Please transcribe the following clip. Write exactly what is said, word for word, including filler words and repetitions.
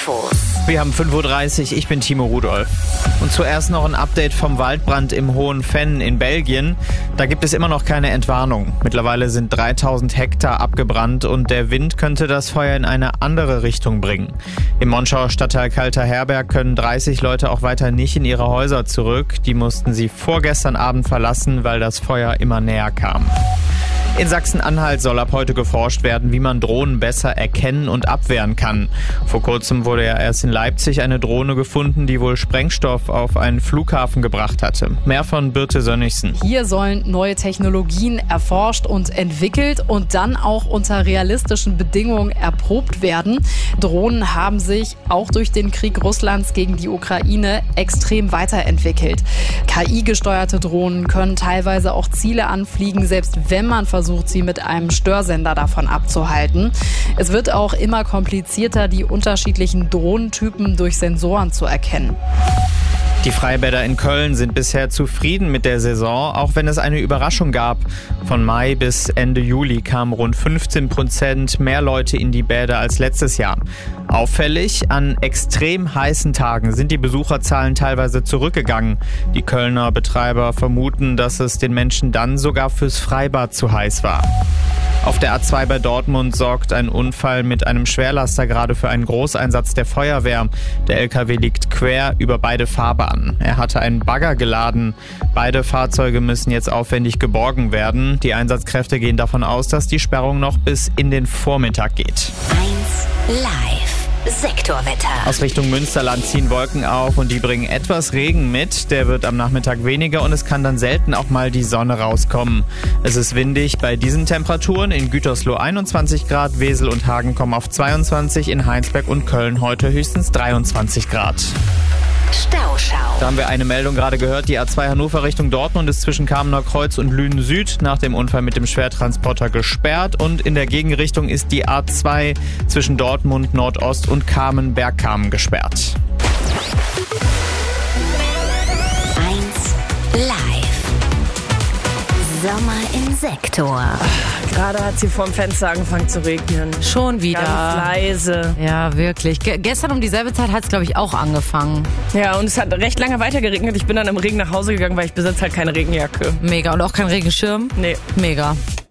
Infos. Wir haben fünf Uhr dreißig, ich bin Timo Rudolph. Und zuerst noch ein Update vom Waldbrand im Hohen Venn in Belgien. Da gibt es immer noch keine Entwarnung. Mittlerweile sind dreitausend Hektar abgebrannt und der Wind könnte das Feuer in eine andere Richtung bringen. Im Monschauer Stadtteil Kalter Herberg können dreißig Leute auch weiter nicht in ihre Häuser zurück. Die mussten sie vorgestern Abend verlassen, weil das Feuer immer näher kam. In Sachsen-Anhalt soll ab heute geforscht werden, wie man Drohnen besser erkennen und abwehren kann. Vor kurzem wurde ja erst in Leipzig eine Drohne gefunden, die wohl Sprengstoff auf einen Flughafen gebracht hatte. Mehr von Birte Sönnigsen. Hier sollen neue Technologien erforscht und entwickelt und dann auch unter realistischen Bedingungen erprobt werden. Drohnen haben sich auch durch den Krieg Russlands gegen die Ukraine extrem weiterentwickelt. K I-gesteuerte Drohnen können teilweise auch Ziele anfliegen, selbst wenn man versucht, versucht sie mit einem Störsender davon abzuhalten. Es wird auch immer komplizierter, die unterschiedlichen Drohnentypen durch Sensoren zu erkennen. Die Freibäder in Köln sind bisher zufrieden mit der Saison, auch wenn es eine Überraschung gab. Von Mai bis Ende Juli kamen rund fünfzehn Prozent mehr Leute in die Bäder als letztes Jahr. Auffällig, an extrem heißen Tagen sind die Besucherzahlen teilweise zurückgegangen. Die Kölner Betreiber vermuten, dass es den Menschen dann sogar fürs Freibad zu heiß war. Auf der A zwei bei Dortmund sorgt ein Unfall mit einem Schwerlaster gerade für einen Großeinsatz der Feuerwehr. Der L K W liegt quer über beide Fahrbahnen. Er hatte einen Bagger geladen. Beide Fahrzeuge müssen jetzt aufwendig geborgen werden. Die Einsatzkräfte gehen davon aus, dass die Sperrung noch bis in den Vormittag geht. eins live. Sektorwetter. Aus Richtung Münsterland ziehen Wolken auf und die bringen etwas Regen mit. Der wird am Nachmittag weniger und es kann dann selten auch mal die Sonne rauskommen. Es ist windig bei diesen Temperaturen. In Gütersloh einundzwanzig Grad, Wesel und Hagen kommen auf zweiundzwanzig, in Heinsberg und Köln heute höchstens dreiundzwanzig Grad. Stauschau. Da haben wir eine Meldung gerade gehört. Die A zwei Hannover Richtung Dortmund ist zwischen Kamener Kreuz und Lünen Süd nach dem Unfall mit dem Schwertransporter gesperrt. Und in der Gegenrichtung ist die A zwei zwischen Dortmund Nordost und Kamen-Bergkamen gesperrt. eins live. Sommer im Sektor. Gerade hat sie vorm Fenster angefangen zu regnen. Schon wieder. Ganz leise. Ja, wirklich. Ge- gestern um dieselbe Zeit hat es, glaube ich, auch angefangen. Ja, und es hat recht lange weiter geregnet. Ich bin dann im Regen nach Hause gegangen, weil ich besitze halt keine Regenjacke. Mega. Und auch kein Regenschirm? Nee. Mega.